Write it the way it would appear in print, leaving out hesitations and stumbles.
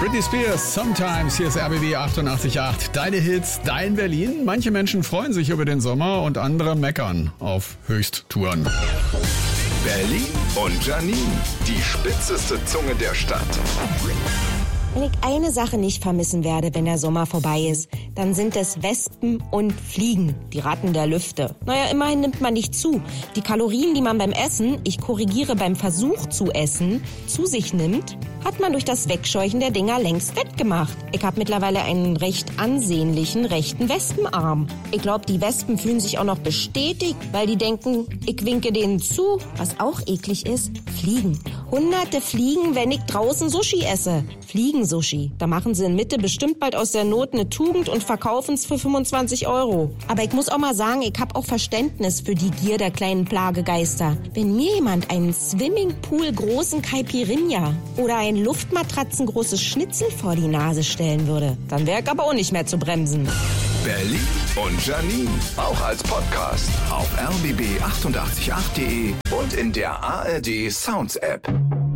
Britney Spears, Sometimes, hier ist RBB 88.8. Deine Hits, dein Berlin. Manche Menschen freuen sich über den Sommer und andere meckern auf Höchsttouren. Berlin und Janine, die spitzeste Zunge der Stadt. Wenn ich eine Sache nicht vermissen werde, wenn der Sommer vorbei ist, dann sind es Wespen und Fliegen, die Ratten der Lüfte. Naja, immerhin nimmt man nicht zu. Die Kalorien, die man beim Essen, ich korrigiere beim Versuch zu essen, zu sich nimmt, hat man durch das Wegscheuchen der Dinger längst wettgemacht. Ich habe mittlerweile einen recht ansehnlichen rechten Wespenarm. Ich glaube, die Wespen fühlen sich auch noch bestätigt, weil die denken, ich winke denen zu. Was auch eklig ist, Fliegen. Hunderte Fliegen, wenn ich draußen Sushi esse. Fliegen-Sushi. Da machen sie in Mitte bestimmt bald aus der Not eine Tugend und verkaufen es für 25 €. Aber ich muss auch mal sagen, ich habe auch Verständnis für die Gier der kleinen Plagegeister. Wenn mir jemand einen Swimmingpool-großen Caipirinha oder ein Luftmatratzengroßes Schnitzel vor die Nase stellen würde, dann wäre ich aber auch nicht mehr zu bremsen. Berlin und Janine, auch als Podcast auf rbb888.de und in der ARD Sounds App.